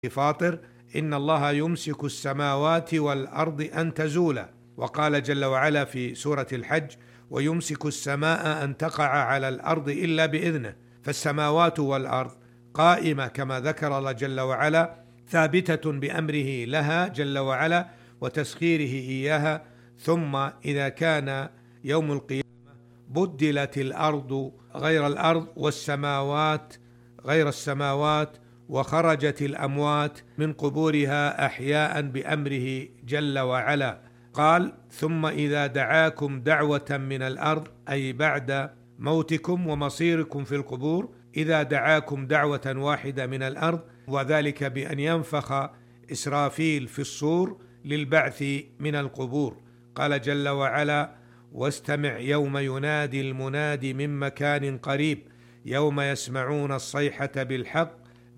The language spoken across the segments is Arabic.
فاطر: إن الله يمسك السماوات والأرض أن تزولا. وقال جل وعلا في سورة الحج: ويمسك السماء أن تقع على الأرض إلا بإذنه. فالسماوات والأرض قائمة كما ذكر الله جل وعلا، ثابتة بأمره لها جل وعلا وتسخيره إياها. ثم إذا كان يوم القيامة بدلت الأرض غير الأرض والسماوات غير السماوات، وخرجت الأموات من قبورها أحياء بأمره جل وعلا. قال: ثم إذا دعاكم دعوة من الأرض، أي بعد موتكم ومصيركم في القبور، إذا دعاكم دعوة واحدة من الأرض، وذلك بأن ينفخ إسرافيل في الصور للبعث من القبور. قال جل وعلا: واستمع يوم ينادي المنادي من مكان قريب يوم يسمعون الصيحة بالحق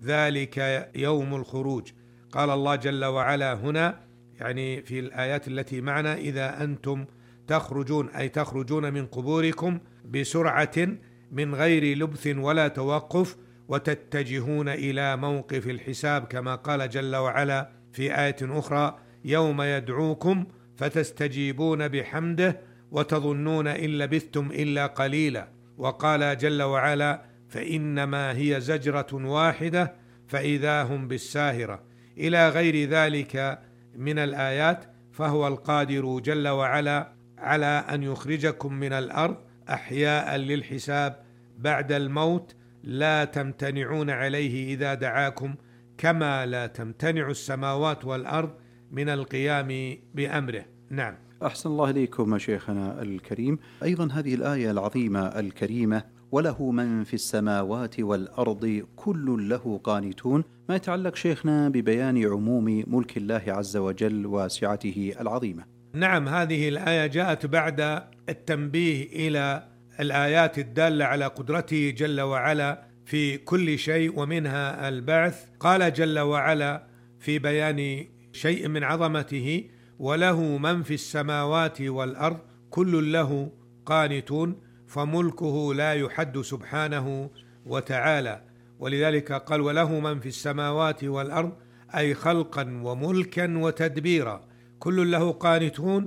ذلك يوم الخروج. قال الله جل وعلا هنا، يعني في الآيات التي معنا: إذا أنتم تخرجون، أي تخرجون من قبوركم بسرعة من غير لبث ولا توقف، وتتجهون إلى موقف الحساب، كما قال جل وعلا في آية أخرى: يوم يدعوكم فتستجيبون بحمده وتظنون إن لبثتم إلا قليلا. وقال جل وعلا: فإنما هي زجرة واحدة فإذا هم بالساهرة، إلى غير ذلك من الآيات. فهو القادر جل وعلا على أن يخرجكم من الأرض أحياء للحساب بعد الموت، لا تمتنعون عليه إذا دعاكم، كما لا تمتنع السماوات والأرض من القيام بأمره. نعم. أحسن الله إليكم شيخنا الكريم. أيضا هذه الآية العظيمة الكريمة: وله من في السماوات والأرض كل له قانتون، ما يتعلق شيخنا ببيان عموم ملك الله عز وجل وسعته العظيمة. نعم، هذه الآية جاءت بعد التنبيه إلى الآيات الدالة على قدرته جل وعلا في كل شيء، ومنها البعث. قال جل وعلا في بيان شيء من عظمته: وله من في السماوات والأرض كل له قانتون، فملكه لا يحد سبحانه وتعالى. ولذلك قال: وله من في السماوات والأرض، أي خلقا وملكا وتدبيرا، كل له قانتون،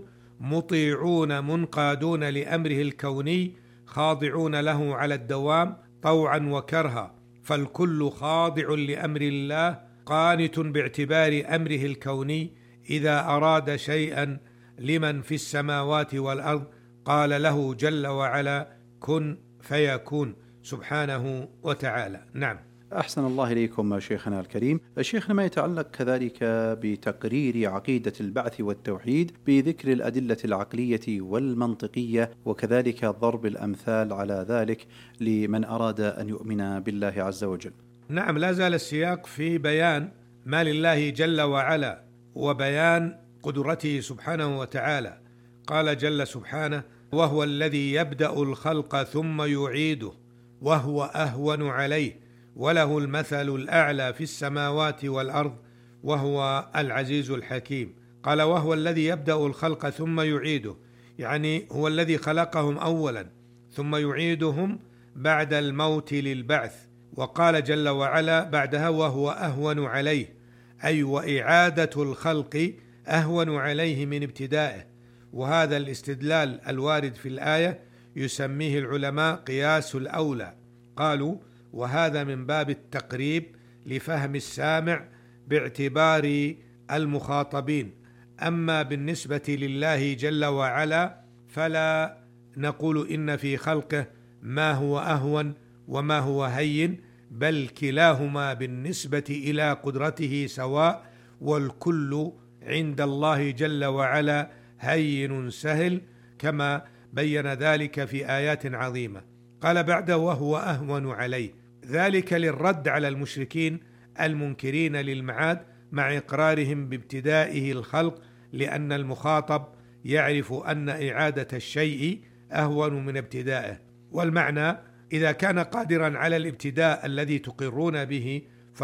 مطيعون منقادون لأمره الكوني، خاضعون له على الدوام طوعا وكرها. فالكل خاضع لأمر الله، قانت باعتبار أمره الكوني. إذا أراد شيئا لمن في السماوات والأرض قال له جل وعلا: كن فيكون، سبحانه وتعالى. نعم. أحسن الله إليكم شيخنا الكريم. شيخنا، ما يتعلق كذلك بتقرير عقيدة البعث والتوحيد بذكر الأدلة العقلية والمنطقية، وكذلك ضرب الأمثال على ذلك لمن أراد أن يؤمن بالله عز وجل. نعم، لا زال السياق في بيان ما لله جل وعلا وبيان قدرته سبحانه وتعالى. قال جل سبحانه: وهو الذي يبدأ الخلق ثم يعيده وهو أهون عليه وله المثل الأعلى في السماوات والأرض وهو العزيز الحكيم. قال: وهو الذي يبدأ الخلق ثم يعيده، يعني هو الذي خلقهم أولا ثم يعيدهم بعد الموت للبعث. وقال جل وعلا بعدها: وهو أهون عليه، أي وإعادة الخلق أهون عليه من ابتدائه. وهذا الاستدلال الوارد في الآية يسميه العلماء قياس الأولى. قالوا: وهذا من باب التقريب لفهم السامع باعتبار المخاطبين. أما بالنسبة لله جل وعلا فلا نقول إن في خلقه ما هو أهون وما هو هين، بل كلاهما بالنسبة إلى قدرته سواء، والكل عند الله جل وعلا هين سهل، كما بين ذلك في آيات عظيمة. قال بعد: وهو أهون عليه، ذلك للرد على المشركين المنكرين للمعاد مع إقرارهم بابتدائه الخلق، لأن المخاطب يعرف أن إعادة الشيء أهون من ابتدائه. والمعنى: إذا كان قادرا على الابتداء الذي تقرون به،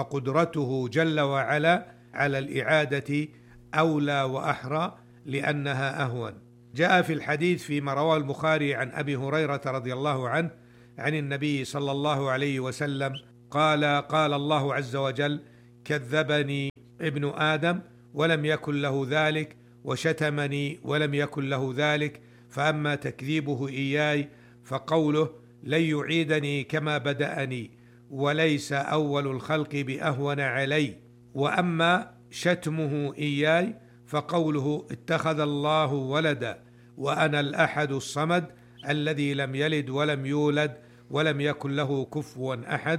فقدرته جل وعلا على الإعادة أولى وأحرى لأنها أهون. جاء في الحديث فيما رواه البخاري عن أبي هريرة رضي الله عنه عن النبي صلى الله عليه وسلم قال: قال الله عز وجل: كذبني ابن آدم ولم يكن له ذلك، وشتمني ولم يكن له ذلك، فأما تكذيبه إياي فقوله لن يعيدني كما بدأني وليس أول الخلق بأهون علي، وأما شتمه إياي فقوله اتخذ الله ولدا وأنا الأحد الصمد الذي لم يلد ولم يولد ولم يكن له كفوا أحد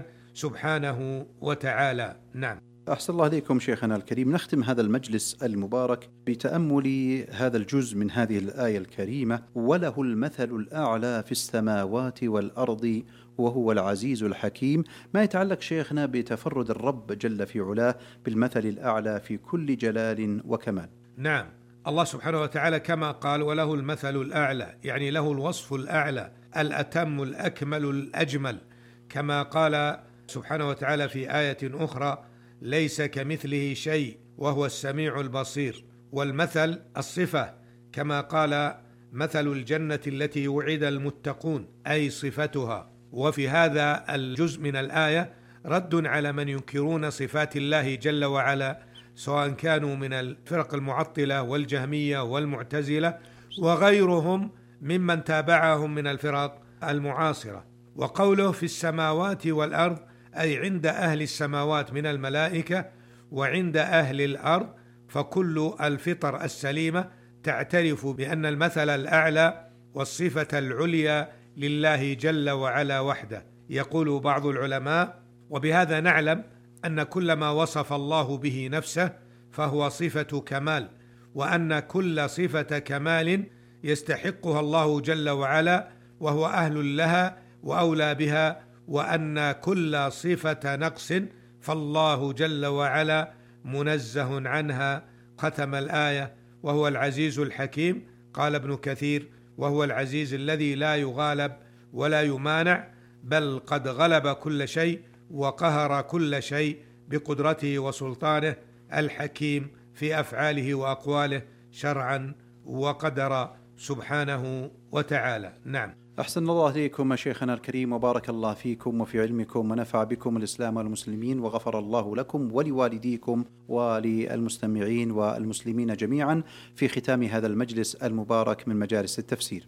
سبحانه وتعالى. نعم. أحسن الله عليكم شيخنا الكريم. نختم هذا المجلس المبارك بتأمل هذا الجزء من هذه الآية الكريمة: وله المثل الأعلى في السماوات والأرض وهو العزيز الحكيم، ما يتعلق شيخنا بتفرد الرب جل في علاه بالمثل الأعلى في كل جلال وكمال. نعم، الله سبحانه وتعالى كما قال وله المثل الأعلى، يعني له الوصف الأعلى الأتم الأكمل الأجمل، كما قال سبحانه وتعالى في آية أخرى ليس كمثله شيء وهو السميع البصير. والمثل الصفة، كما قال مثل الجنة التي وعد المتقون، أي صفتها. وفي هذا الجزء من الآية رد على من ينكرون صفات الله جل وعلا، سواء كانوا من الفرق المعطلة والجهمية والمعتزلة وغيرهم ممن تابعهم من الفرق المعاصرة. وقوله في السماوات والأرض أي عند أهل السماوات من الملائكة وعند أهل الأرض، فكل الفطر السليمة تعترف بأن المثل الأعلى والصفة العليا لله جل وعلا وحده. يقول بعض العلماء: وبهذا نعلم أن كل ما وصف الله به نفسه فهو صفة كمال، وأن كل صفة كمال يستحقها الله جل وعلا وهو أهل لها وأولى بها، وأن كل صفة نقص فالله جل وعلا منزه عنها. ختم الآية: وهو العزيز الحكيم. قال ابن كثير: وهو العزيز الذي لا يغالب ولا يمانع، بل قد غلب كل شيء وقهر كل شيء بقدرته وسلطانه، الحكيم في أفعاله وأقواله شرعا وقدرا سبحانه وتعالى. نعم. أحسن الله عليكم شيخنا الكريم، وبارك الله فيكم وفي علمكم ونفع بكم الإسلام والمسلمين، وغفر الله لكم ولوالديكم وللمستمعين والمسلمين جميعا في ختام هذا المجلس المبارك من مجالس التفسير،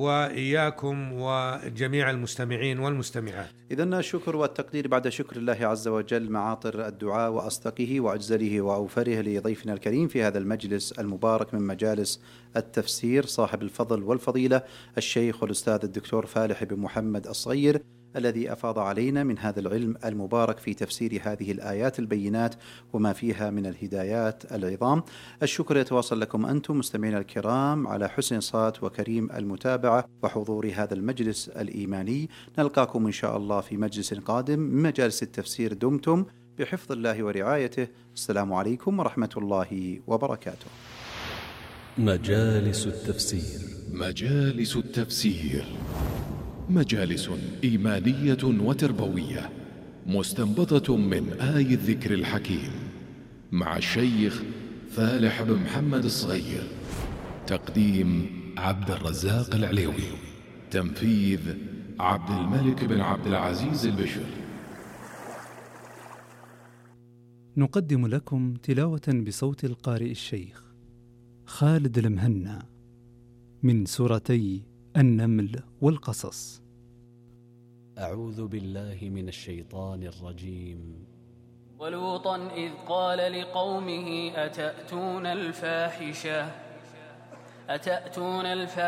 وإياكم وجميع المستمعين والمستمعات. إذن الشكر والتقدير بعد شكر الله عز وجل معاطر الدعاء وأصدقه وأجزله وأوفره لضيفنا الكريم في هذا المجلس المبارك من مجالس التفسير، صاحب الفضل والفضيلة الشيخ والأستاذ الدكتور فالح بن محمد الصغير، الذي أفاض علينا من هذا العلم المبارك في تفسير هذه الآيات البينات وما فيها من الهدايات العظام. الشكر يتواصل لكم أنتم مستمعين الكرام على حسن صوت وكريم المتابعة وحضور هذا المجلس الإيماني. نلقاكم إن شاء الله في مجلس قادم من مجالس التفسير. دمتم بحفظ الله ورعايته. السلام عليكم ورحمة الله وبركاته. مجالس التفسير. مجالس التفسير مجالس إيمانية وتربوية مستنبطة من آي الذكر الحكيم مع الشيخ فالح بن محمد الصغير. تقديم عبد الرزاق العليوي. تنفيذ عبد الملك بن عبد العزيز البشر. نقدم لكم تلاوة بصوت القارئ الشيخ خالد المهنا من سورتي النمل والقصص. أعوذ بالله من الشيطان الرجيم. ولوطا إذ قال لقومه أتأتون الفاحشة